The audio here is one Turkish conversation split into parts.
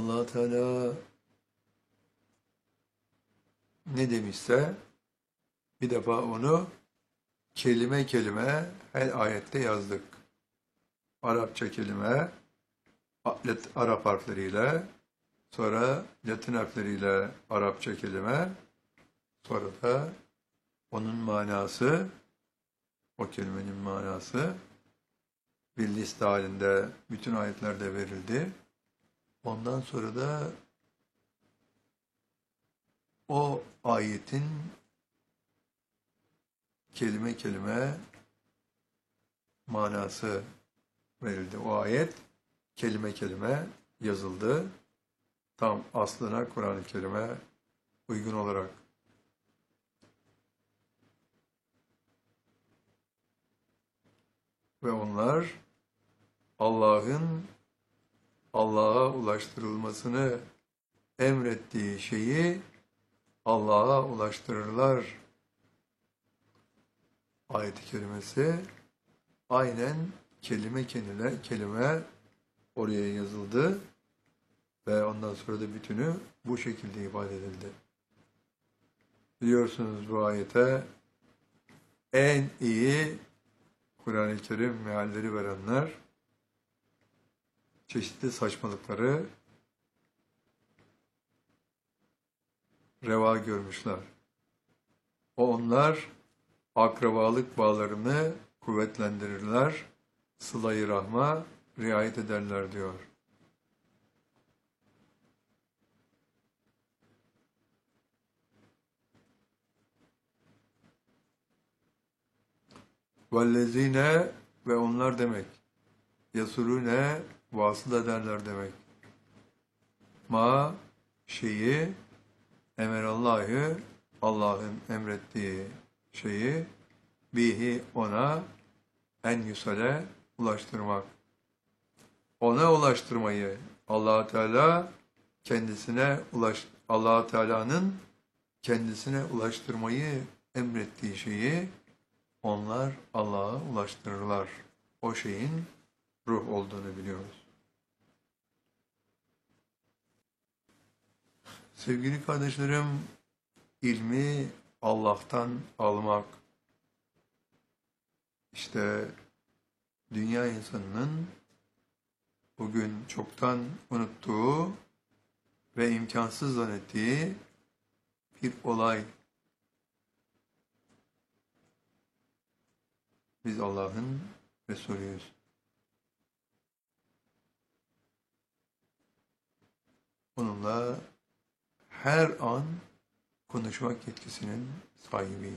Allah Teala ne demişse bir defa onu kelime kelime her ayette yazdık. Arapça kelime, Arap harfleriyle, sonra Latin harfleriyle Arapça kelime, sonra da onun manası, o kelimenin manası bir liste halinde bütün ayetlerde verildi. Ondan sonra da o ayetin kelime kelime manası verildi. O ayet kelime kelime yazıldı. Tam aslına Kur'an-ı Kerim'e uygun olarak. Ve onlar Allah'a ulaştırılmasını emrettiği şeyi Allah'a ulaştırırlar. Ayet-i kerimesi aynen kelime kelime oraya yazıldı ve ondan sonra da bütünü bu şekilde ifade edildi. Biliyorsunuz bu ayete en iyi Kur'an-ı Kerim mealleri verenler çeşitli saçmalıkları reva görmüşler. Onlar akrabalık bağlarını kuvvetlendirirler, sıla-i rahma riayet ederler diyor. Vellezine ve onlar demek. Yasurune vasıl ederler demek. Ma şeyi emerallahü Allah'ın emrettiği şeyi bihi ona en yusale ulaştırmak. Ona ulaştırmayı Allah Teala Allah Teala'nın kendisine ulaştırmayı emrettiği şeyi onlar Allah'a ulaştırırlar. O şeyin ruh olduğunu biliyoruz. Sevgili kardeşlerim, ilmi Allah'tan almak, işte dünya insanının bugün çoktan unuttuğu ve imkansız zannettiği bir olay. Biz Allah'ın Resulüyüz. Onunla her an konuşmak yetkisinin sahibiyiz.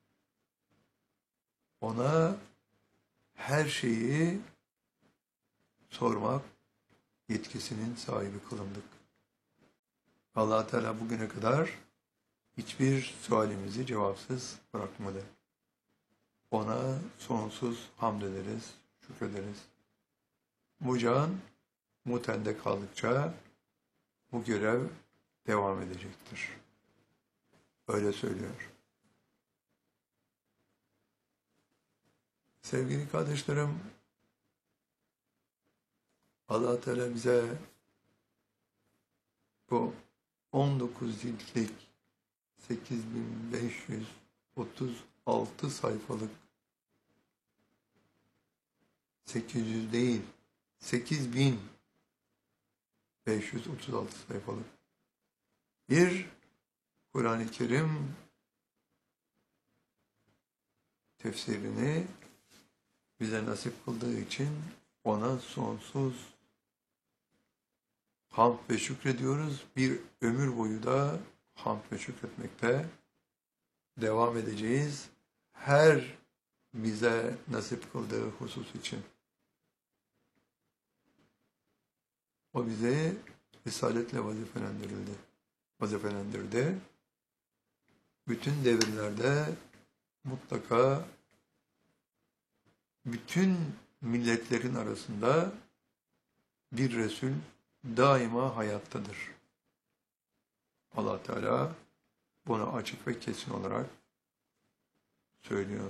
Ona her şeyi sormak yetkisinin sahibi kılındık. Allah Teala bugüne kadar hiçbir sualimizi cevapsız bırakmadı. Ona sonsuz hamd ederiz, şükrederiz. Bu can bu tende kaldıkça bu görev devam edecektir. Öyle söylüyor. Sevgili kardeşlerim, Allah Teala bize bu 19 ciltlik 8536 sayfalık 800 değil 8536 sayfalık bir Kur'an-ı Kerim tefsirini bize nasip kıldığı için ona sonsuz hamd ve şükrediyoruz. Bir ömür boyu da hamd ve şükretmekte devam edeceğiz. Her bize nasip kıldığı husus için. O bizi risaletle vazifelendirdi. Bütün devirlerde mutlaka bütün milletlerin arasında bir Resul daima hayattadır. Allah Teala bunu açık ve kesin olarak söylüyor.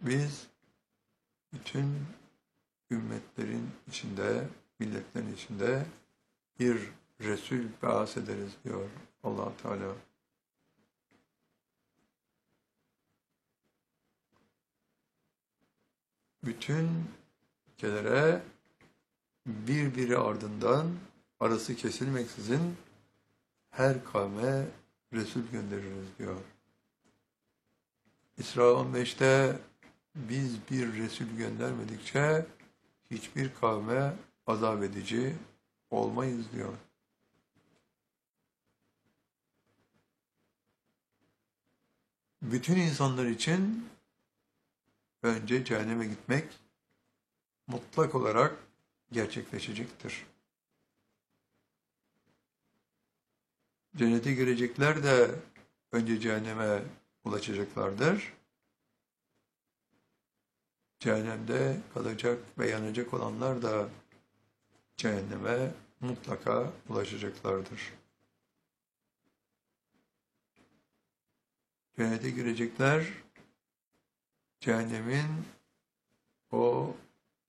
Biz bütün ümmetlerin içinde, milletlerin içinde bir Resul beas ederiz diyor Allah Teala. Bütün ülkelere birbiri ardından arası kesilmeksizin her kavme Resul göndeririz diyor. İsra 15'te biz bir Resul göndermedikçe hiçbir kavme azap edici olmayız diyor. Bütün insanlar için önce cehenneme gitmek mutlak olarak gerçekleşecektir. Cennete girecekler de önce cehenneme ulaşacaklardır. Cehennemde kalacak ve yanacak olanlar da cehenneme mutlaka ulaşacaklardır. Cennete girecekler, cehennemin o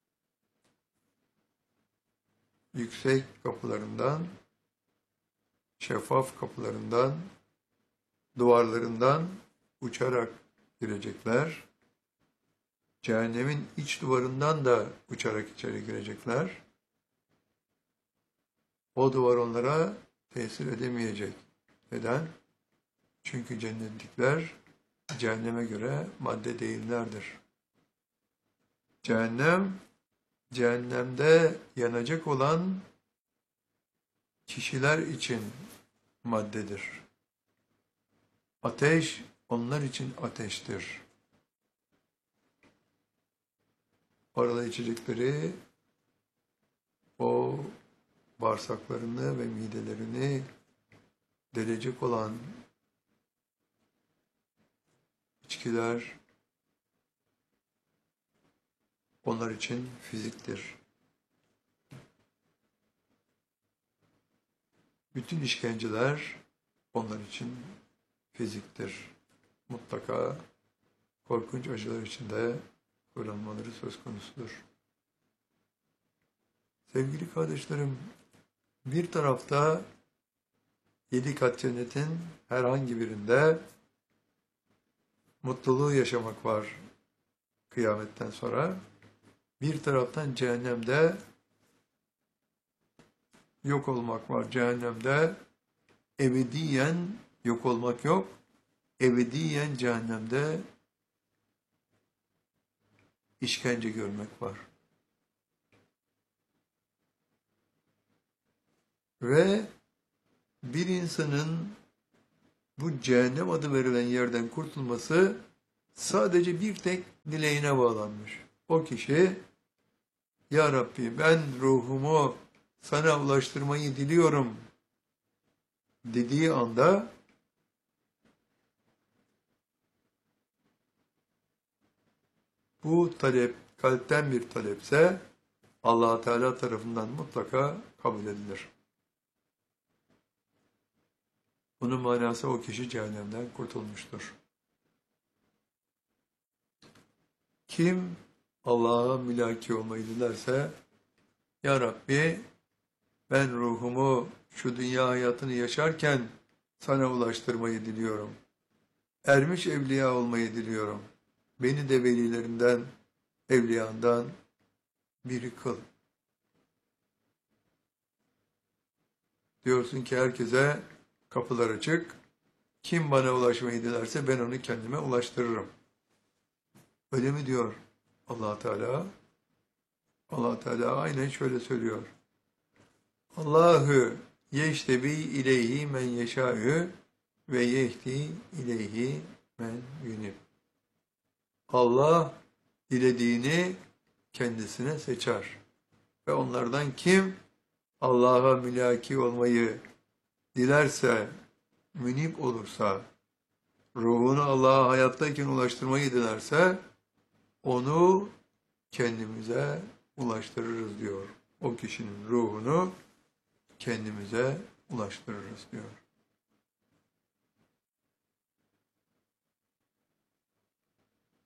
yüksek kapılarından, şeffaf kapılarından, duvarlarından uçarak girecekler. Cehennemin iç duvarından da uçarak içeri girecekler. O duvar onlara tesir edemeyecek. Neden? Çünkü cennetlikler cehenneme göre madde değillerdir. Cehennemde yanacak olan kişiler için maddedir. Ateş onlar için ateştir. Orada içecekleri o bağırsaklarını ve midelerini delecek olan içkiler onlar için fiziktir. Bütün işkenceler onlar için fiziktir. Mutlaka korkunç acılar içinde uğranmaları söz konusudur. Sevgili kardeşlerim, bir tarafta 7 kat cennetin herhangi birinde mutluluğu yaşamak var kıyametten sonra. Bir taraftan cehennemde yok olmak var. Cehennemde ebediyen yok olmak yok. Ebediyen cehennemde işkence görmek var. Ve bir insanın bu cehennem adı verilen yerden kurtulması sadece bir tek dileğine bağlanmış. O kişi, Ya Rabbi ben ruhumu sana ulaştırmayı diliyorum dediği anda bu talep kalpten bir talepse Allah Teala tarafından mutlaka kabul edilir. Bunun manası o kişi cehennemden kurtulmuştur. Kim Allah'a mülaki olmayı dilerse, Ya Rabbi ben ruhumu şu dünya hayatını yaşarken sana ulaştırmayı diliyorum. Ermiş evliya olmayı diliyorum. Beni de velilerinden, evliyandan biri kıl. Diyorsun ki herkese kapılar açık. Kim bana ulaşmayı dilerse ben onu kendime ulaştırırım. Öyle mi diyor Allah Teala? Allah Teala aynen şöyle söylüyor. Allahu yeştebi ileyhi men yeşâ'ü ve yehdi ileyhi men yunib. Allah dilediğini kendisine seçer. Ve onlardan kim Allah'a mülaki olmayı dilerse, münib olursa, ruhunu Allah'a hayattayken ulaştırmayı dilerse, onu kendimize ulaştırırız diyor. O kişinin ruhunu kendimize ulaştırırız diyor.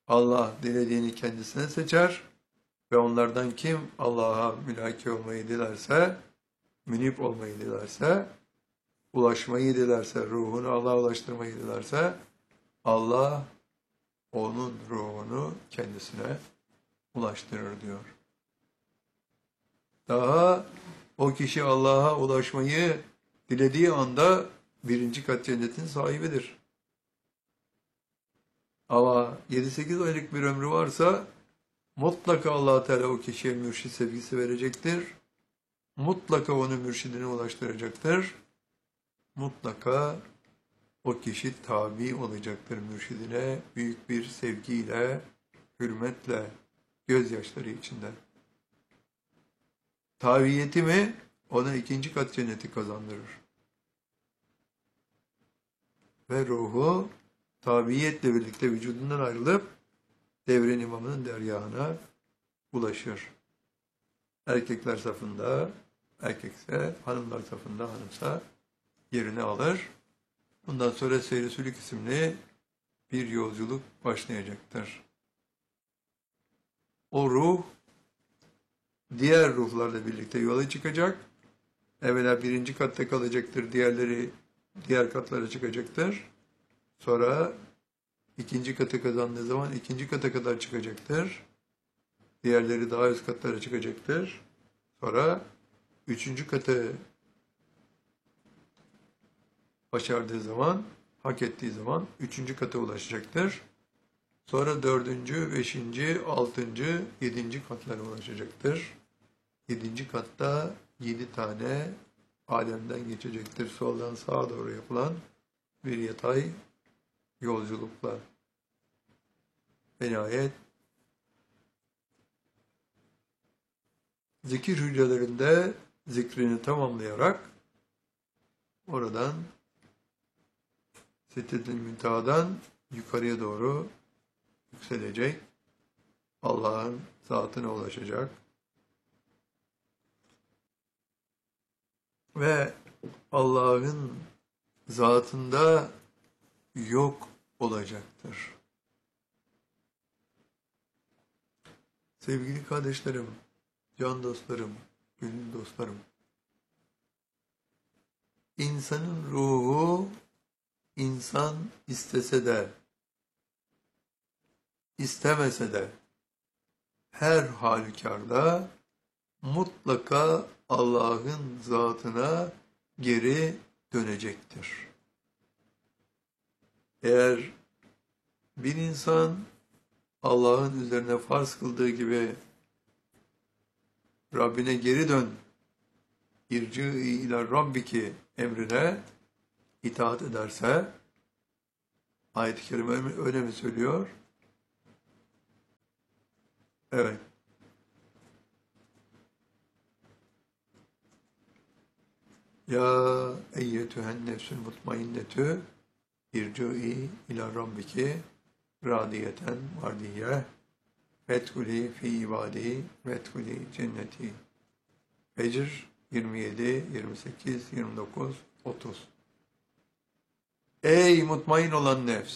Allah dilediğini kendisine seçer ve onlardan kim Allah'a mülaki olmayı dilerse, münip olmayı dilerse, ulaşmayı dilerse, ruhunu Allah'a ulaştırmayı dilerse, Allah onun ruhunu kendisine ulaştırır diyor. Daha o kişi Allah'a ulaşmayı dilediği anda birinci kat cennetin sahibidir. Ama 7-8 aylık bir ömrü varsa mutlaka Allah Teala o kişiye mürşid sevgisi verecektir. Mutlaka onu mürşidine ulaştıracaktır. Mutlaka o kişi tabi olacaktır mürşidine büyük bir sevgiyle, hürmetle, gözyaşları içinde. Tabiyeti mi? Ona ikinci kat cenneti kazandırır. Ve ruhu tabiiyetle birlikte vücudundan ayrılıp devrin imamının dergahına ulaşır. Erkekler safında erkekse, hanımlar safında hanımsa yerini alır. Bundan sonra Seyr-i Sülük isimli bir yolculuk başlayacaktır. O ruh diğer ruhlarla birlikte yola çıkacak. Evvela birinci katta kalacaktır, diğerleri diğer katlara çıkacaktır. Sonra ikinci katı kazandığı zaman ikinci kata kadar çıkacaktır. Diğerleri daha üst katlara çıkacaktır. Sonra üçüncü katı başardığı zaman, hak ettiği zaman üçüncü kata ulaşacaktır. Sonra dördüncü, beşinci, altıncı, yedinci katlara ulaşacaktır. Yedinci katta 7 tane alemden geçecektir. Soldan sağa doğru yapılan bir yatay yolculukla. Ve nihayet zikir hücrelerinde zikrini tamamlayarak oradan Sidret-i Münteha'dan yukarıya doğru yükselecek. Allah'ın zatına ulaşacak. Ve Allah'ın zatında yok olacaktır. Sevgili kardeşlerim, can dostlarım, gönül dostlarım, insanın ruhu insan istese de, istemese de her halükarda mutlaka Allah'ın zatına geri dönecektir. Eğer bir insan Allah'ın üzerine farz kıldığı gibi Rabbine geri dön, irci ila rabbiki emrine itaat ederse, ayet-i kerime öyle mi söylüyor? Evet. Ya eyyetühen nefsül mutmainnetü irci'i ila rabbiki radiyeten mardiyye fethuli fi ibadi fethuli cenneti. Fecr 27, 28, 29, 30. Ey mutmain olan nefs!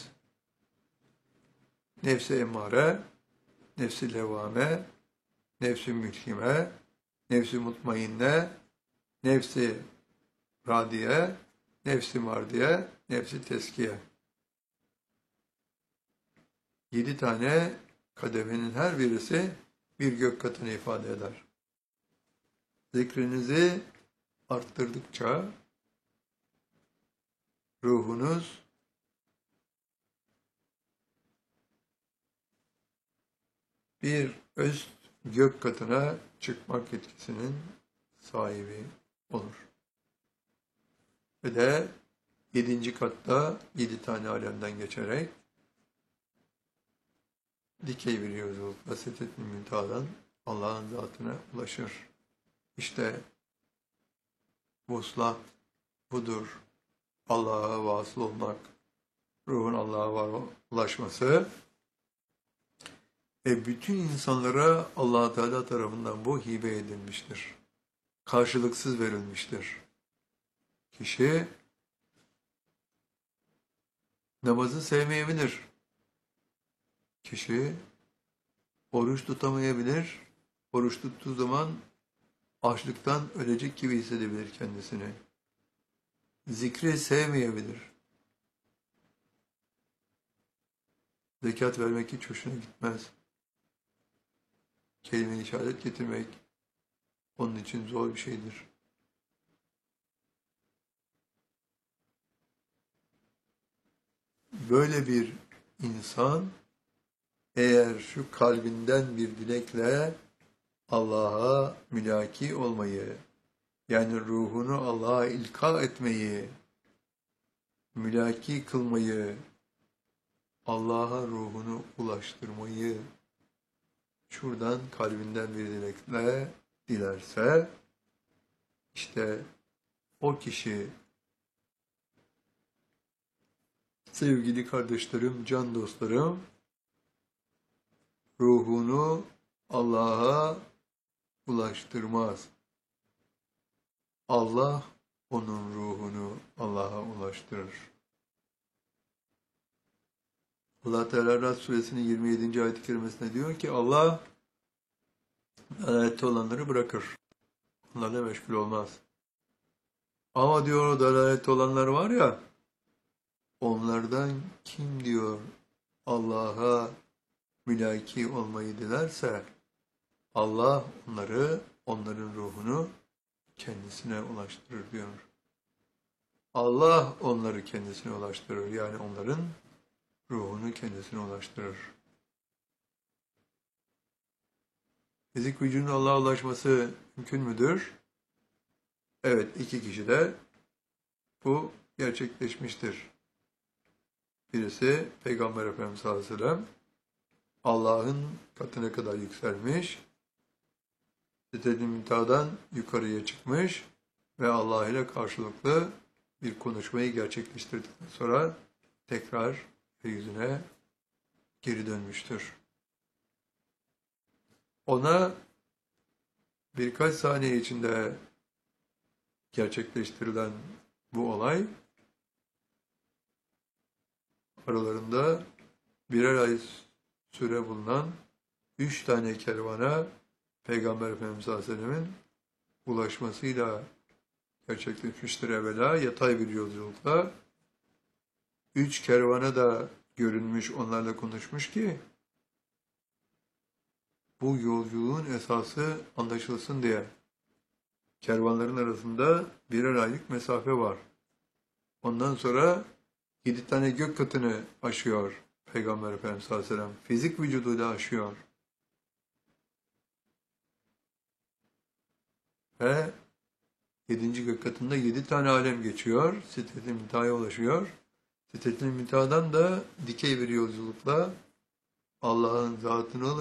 Nefsi emmare, nefsi levvame, nefsi mülhime, nefsi mutmainne, nefsi radiye, nefsi mardiye, nefsi teskiye. 7 tane kademenin her birisi bir gök katını ifade eder. Zikrinizi arttırdıkça ruhunuz bir üst gök katına çıkmak yetkisinin sahibi olur. Ve de 7. katta 7 tane alemden geçerek dikey bir yolculukla Sidret-i Münteha'dan Allah'ın zatına ulaşır. İşte vuslat budur. Allah'a vasıl olmak, ruhun Allah'a ulaşması ve bütün insanlara Allah Teala tarafından bu hibe edilmiştir. Karşılıksız verilmiştir. Kişi namazı sevmeyebilir. kişi oruç tutamayabilir. Oruç tuttuğu zaman açlıktan ölecek gibi hissedebilir kendisini. Zikri sevmeyebilir. Zekat vermek hiç hoşuna gitmez. Kelime-i şehadet getirmek onun için zor bir şeydir. Böyle bir insan eğer şu kalbinden bir dilekle Allah'a mülaki olmayı, yani ruhunu Allah'a ilka etmeyi, mülaki kılmayı, Allah'a ruhunu ulaştırmayı şuradan kalbinden bir dilekle dilerse, işte o kişi, sevgili kardeşlerim, can dostlarım, ruhunu Allah'a ulaştırmaz. Allah onun ruhunu Allah'a ulaştırır. Allah Teala Rad suresinin 27. ayet-i kerimesinde diyor ki Allah dalalette olanları bırakır. Onlarla meşgul olmaz. Ama diyor o dalalette olanlar var ya, onlardan kim diyor Allah'a mülaki olmayı dilerse Allah onların ruhunu kendisine ulaştırır diyor. Allah onları kendisine ulaştırır. Yani onların ruhunu kendisine ulaştırır. Fizik vücudun Allah'a ulaşması mümkün müdür? Evet, iki kişide bu gerçekleşmiştir. Birisi Peygamber Efendimiz sallallahu aleyhi ve sellem Allah'ın katına kadar yükselmiş, Sidret-i Münteha'dan yukarıya çıkmış ve Allah ile karşılıklı bir konuşmayı gerçekleştirdikten sonra tekrar yeryüzüne geri dönmüştür. Ona birkaç saniye içinde gerçekleştirilen bu olay aralarında birer ay süre bulunan 3 tane kervana Peygamber Efendimiz Aleyhisselam'ın ulaşmasıyla gerçekleşmiştir evvela yatay bir yolculukla. 3 kervana da görünmüş, onlarla konuşmuş ki bu yolculuğun esası anlaşılsın diye. Kervanların arasında birer aylık mesafe var. Ondan sonra 7 tane gök katını aşıyor Peygamber Efendimiz Aleyhisselam. Fizik vücuduyla aşıyor. Ve 7. gök katında 7 tane alem geçiyor. Sidret-i Münteha'ya ulaşıyor. Sidret-i Münteha'dan da dikey bir yolculukla Allah'ın zatını